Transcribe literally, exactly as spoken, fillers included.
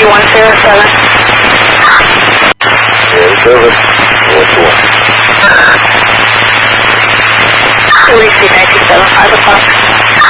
one zero seven. In service. What's the one? Release nineteen seven five o'clock.